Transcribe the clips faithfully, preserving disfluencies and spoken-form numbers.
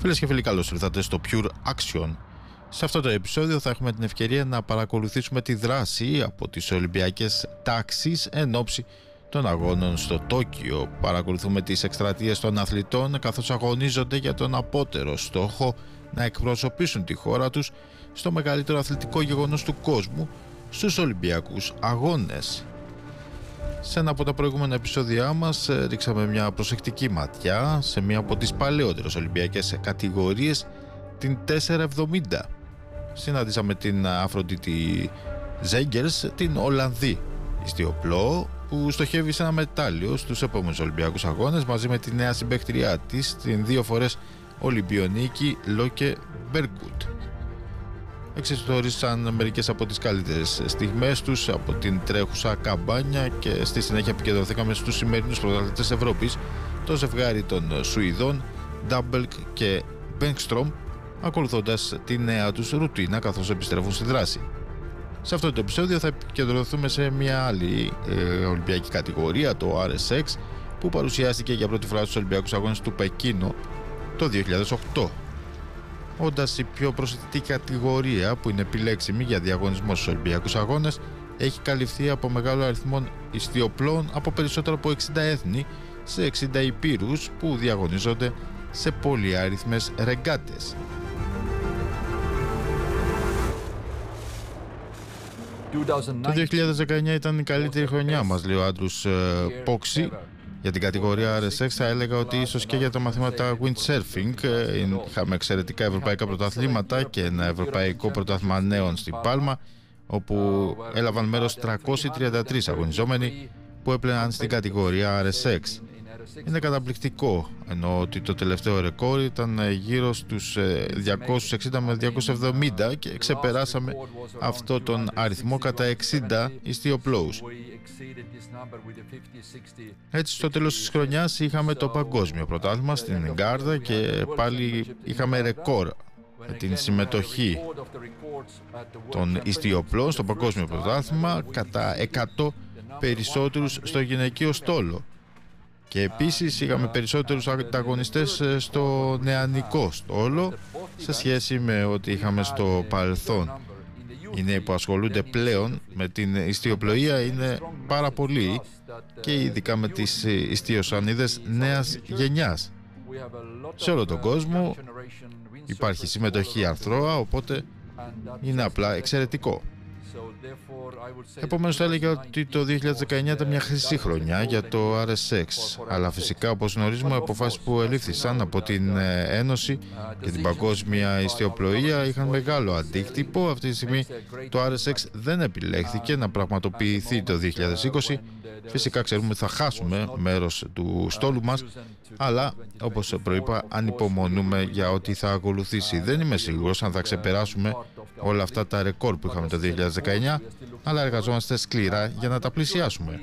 Φίλες και φίλοι, καλώς ήρθατε στο Pure Action. Σε αυτό το επεισόδιο θα έχουμε την ευκαιρία να παρακολουθήσουμε τη δράση από τις Ολυμπιακές τάξεις εν ώψη των αγώνων στο Τόκιο. Παρακολουθούμε τις εκστρατείες των αθλητών καθώς αγωνίζονται για τον απότερο στόχο να εκπροσωπήσουν τη χώρα τους στο μεγαλύτερο αθλητικό γεγονός του κόσμου, στους Ολυμπιακούς Αγώνες. Σε ένα από τα προηγούμενα επεισόδια μας ρίξαμε μια προσεκτική ματιά σε μια από τις παλαιότερες Ολυμπιακές κατηγορίες, την τετρακόσια εβδομήντα. Συναντήσαμε την Αφροδίτη Ζέγκερς, την Ολλανδή ιστιοπλό, που στοχεύει σε ένα μετάλλιο στους επόμενους Ολυμπιακούς Αγώνες μαζί με τη νέα συμπαίκτριά της, την δύο φορές Ολυμπιονίκη Λόκε Μπέργκουτ. Εξιστορίσαν μερικές από τις καλύτερες στιγμές τους από την τρέχουσα καμπάνια και στη συνέχεια επικεντρωθήκαμε στους σημερινούς πρωταθλητές Ευρώπης, το ζευγάρι των Σουηδών Ντάμπελκ και Μπέγκστρομ, ακολουθώντας τη νέα τους ρουτίνα καθώς επιστρέφουν στη δράση. Σε αυτό το επεισόδιο θα επικεντρωθούμε σε μια άλλη ε, Ολυμπιακή κατηγορία, το αρ ες εξ, που παρουσιάστηκε για πρώτη φορά στους Ολυμπιακούς Αγώνες του Πεκίνο το δύο χιλιάδες οκτώ. Όντας η πιο προσιτή κατηγορία που είναι επιλέξιμη για διαγωνισμό στους Ολυμπιακούς Αγώνες, έχει καλυφθεί από μεγάλο αριθμό ιστιοπλών από περισσότερο από εξήντα έθνη σε εξήντα υπήρους που διαγωνίζονται σε πολυάριθμες ρεγκάτες. Το δύο χιλιάδες δεκαεννιά ήταν η καλύτερη χρονιά μας, λέει ο Άντρους Πόξη. Για την κατηγορία αρ ες εξ θα έλεγα ότι ίσως και για τα μαθήματα windsurfing είχαμε εξαιρετικά ευρωπαϊκά πρωταθλήματα και ένα ευρωπαϊκό πρωτάθλημα νέων στην Πάλμα, όπου έλαβαν μέρος τριακόσιοι τριάντα τρεις αγωνιζόμενοι που έπλαιναν στην κατηγορία αρ ες εξ. Είναι καταπληκτικό, ενώ ότι το τελευταίο ρεκόρ ήταν γύρω στους διακόσιους εξήντα με διακόσιους εβδομήντα και ξεπεράσαμε αυτό τον αριθμό κατά εξήντα ιστιοπλόους. Έτσι, στο τέλος της χρονιάς είχαμε το παγκόσμιο πρωτάθλημα στην Γκάρδα και πάλι είχαμε ρεκόρ με την συμμετοχή των ιστιοπλών στο παγκόσμιο πρωτάθλημα κατά εκατό περισσότερους στο γυναικείο στόλο. Και επίσης είχαμε περισσότερους ανταγωνιστές στο νεανικό στόλο σε σχέση με ό,τι είχαμε στο παρελθόν. Οι νέοι που ασχολούνται πλέον με την ιστιοπλοεία είναι πάρα πολλοί και ειδικά με τις ιστιοσανίδες νέας γενιάς. Σε όλο τον κόσμο υπάρχει συμμετοχή αρθρώα, οπότε είναι απλά εξαιρετικό. Επομένως θα έλεγα ότι το δύο χιλιάδες δεκαεννιά ήταν μια χρυσή χρονιά για το αρ ες εξ, αλλά φυσικά, όπως γνωρίζουμε, οι αποφάσεις που ελήφθησαν από την Ένωση και την παγκόσμια ιστιοπλοεία είχαν μεγάλο αντίκτυπο. Αυτή τη στιγμή το αρ ες εξ δεν επιλέχθηκε να πραγματοποιηθεί το δύο χιλιάδες είκοσι. Φυσικά ξέρουμε ότι θα χάσουμε μέρος του στόλου μας, αλλά όπως προείπα ανυπομονούμε για ό,τι θα ακολουθήσει. Δεν είμαι σίγουρος αν θα ξεπεράσουμε όλα αυτά τα ρεκόρ που είχαμε το δύο χιλιάδες δεκαεννιά, αλλά εργαζόμαστε σκληρά για να τα πλησιάσουμε.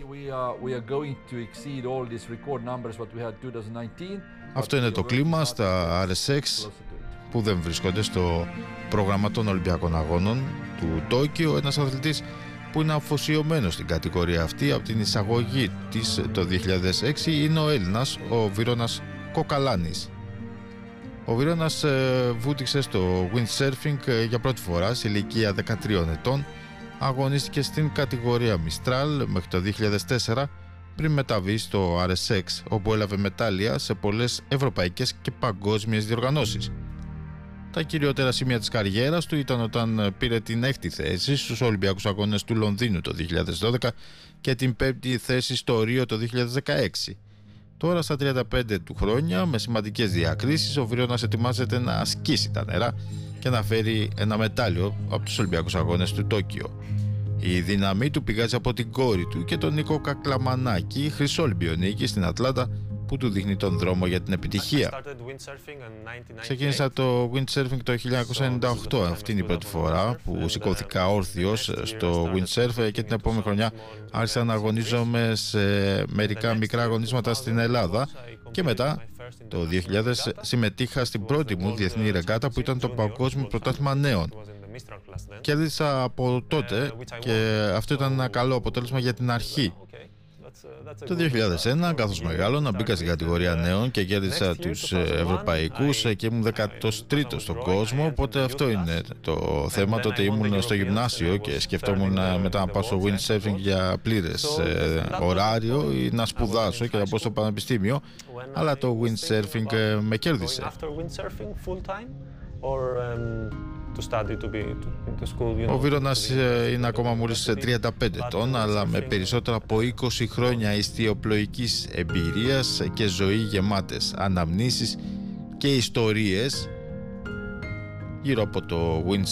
Αυτό είναι το κλίμα στα αρ ες εξ που δεν βρίσκονται στο πρόγραμμα των Ολυμπιακών Αγώνων του Τόκιο. Ένας αθλητής που είναι αφοσιωμένος στην κατηγορία αυτή από την εισαγωγή της το δύο χιλιάδες έξι είναι ο Έλληνας, ο Βίρονας Κοκαλάνης. Ο Βίρονας ε, βούτυξε στο windsurfing ε, για πρώτη φορά σε ηλικία δεκατρείων ετών. Αγωνίστηκε στην κατηγορία Mistral μέχρι το δύο χιλιάδες τέσσερα πριν μεταβεί στο αρ ες εξ, όπου έλαβε μετάλλια σε πολλές ευρωπαϊκές και παγκόσμιες διοργανώσεις. Τα κυριότερα σημεία της καριέρας του ήταν όταν πήρε την έκτη θέση στους Ολυμπιακούς Αγώνες του Λονδίνου το δύο χιλιάδες δώδεκα και την πέμπτη θέση στο Ρίο το δύο χιλιάδες δεκαέξι. Τώρα στα τριάντα πέντε του χρόνια, με σημαντικές διακρίσεις, ο Βίρονας ετοιμάζεται να ασκήσει τα νερά και να φέρει ένα μετάλλιο από τους Ολυμπιακούς Αγώνες του Τόκιο. Η δύναμή του πηγάζει από την κόρη του και τον Νίκο Κακλαμανάκη, χρυσό Ολυμπιονίκη στην Ατλάντα, που του δείχνει τον δρόμο για την επιτυχία. Ξεκίνησα το windsurfing το χίλια εννιακόσια ενενήντα οκτώ. Αυτή είναι η πρώτη φορά που σηκώθηκα όρθιος στο windsurf και την επόμενη χρονιά άρχισα να αγωνίζομαι σε μερικά μικρά αγωνίσματα στην Ελλάδα και μετά το δύο χιλιάδες συμμετείχα στην πρώτη μου διεθνή ρεγκάτα που ήταν το Παγκόσμιο Πρωτάθλημα Νέων. Κέρδισα από τότε και αυτό ήταν ένα καλό αποτέλεσμα για την αρχή. Το δύο χιλιάδες ένα, καθώς μεγάλωνα, μπήκα στην κατηγορία νέων και κέρδισα τους ευρωπαϊκούς και ήμουν δέκατος τρίτος στον κόσμο. Οπότε αυτό είναι το θέμα. Τότε ήμουν στο γυμνάσιο και σκεφτόμουν μετά να πάω στο windsurfing για πλήρες ωράριο ή να σπουδάσω και να πάω στο πανεπιστήμιο. Αλλά το windsurfing με κέρδισε. Ο Βίρονας είναι ακόμα μόλις τριάντα πέντε ετών, αλλά με περισσότερα από είκοσι χρόνια ιστιοπλοϊκής εμπειρίας και ζωή γεμάτες αναμνήσεις και ιστορίες γύρω από το windsurfing.